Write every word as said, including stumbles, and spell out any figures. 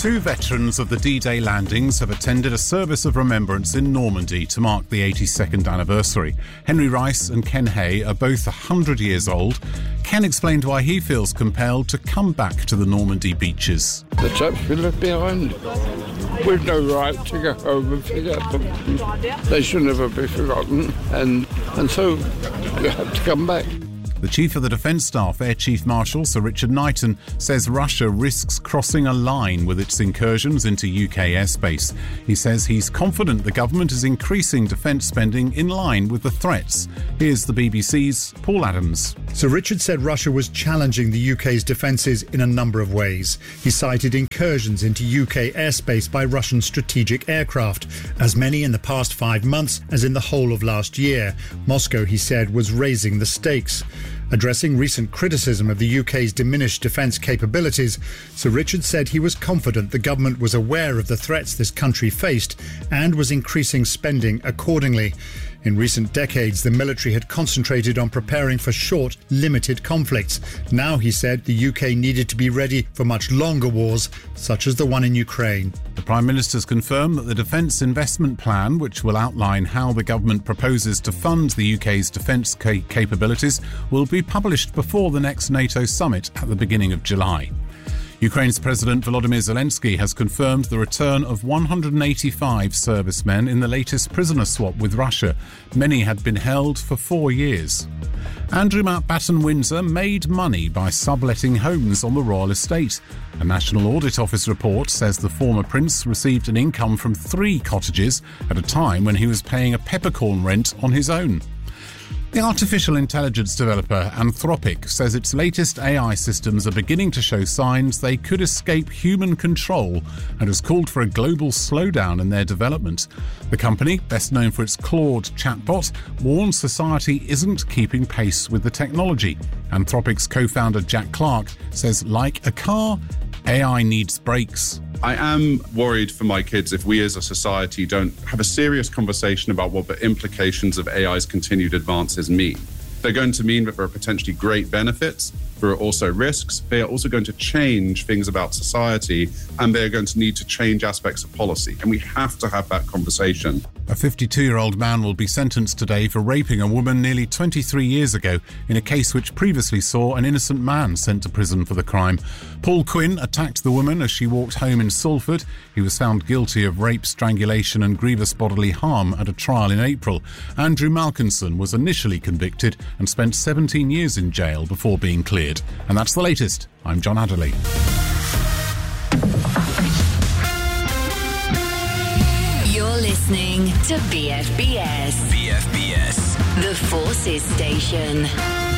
Two veterans of the D-Day landings have attended a service of remembrance in Normandy to mark the eighty-second anniversary. Henry Rice and Ken Hay are both one hundred years old. Ken explained why he feels compelled to come back to the Normandy beaches. The chaps we left behind, we've no right to go home and forget them. They should never be forgotten, and, and so you have to come back. The Chief of the Defence Staff, Air Chief Marshal Sir Richard Knighton, says Russia risks crossing a line with its incursions into U K airspace. He says he's confident the government is increasing defence spending in line with the threats. Here's the B B C's Paul Adams. Sir Richard said Russia was challenging the U K's defences in a number of ways. He cited incursions into U K airspace by Russian strategic aircraft, as many in the past five months as in the whole of last year. Moscow, he said, was raising the stakes. Addressing recent criticism of the U K's diminished defence capabilities, Sir Richard said he was confident the government was aware of the threats this country faced and was increasing spending accordingly. In recent decades, the military had concentrated on preparing for short, limited conflicts. Now, he said, the U K needed to be ready for much longer wars, such as the one in Ukraine. The Prime Minister's confirmed that the Defence Investment Plan, which will outline how the government proposes to fund the U K's defence ca- capabilities, will be published before the next NATO summit at the beginning of July. Ukraine's President Volodymyr Zelensky has confirmed the return of one hundred eighty-five servicemen in the latest prisoner swap with Russia. Many had been held for four years. Andrew Mountbatten-Windsor made money by subletting homes on the royal estate. A National Audit Office report says the former prince received an income from three cottages at a time when he was paying a peppercorn rent on his own. The artificial intelligence developer Anthropic says its latest A I systems are beginning to show signs they could escape human control and has called for a global slowdown in their development. The company, best known for its Claude chatbot, warns society isn't keeping pace with the technology. Anthropic's co-founder Jack Clark says, like a car, A I needs brakes. I am worried for my kids if we as a society don't have a serious conversation about what the implications of A I's continued advances mean. They're going to mean that there are potentially great benefits. There are also risks. They are also going to change things about society, and they are going to need to change aspects of policy. And we have to have that conversation. A fifty-two-year-old man will be sentenced today for raping a woman nearly twenty-three years ago in a case which previously saw an innocent man sent to prison for the crime. Paul Quinn attacked the woman as she walked home in Salford. He was found guilty of rape, strangulation and grievous bodily harm at a trial in April. Andrew Malkinson was initially convicted and spent seventeen years in jail before being cleared. And that's the latest. I'm John Adderley. You're listening to B F B S. B F B S. The Forces Station.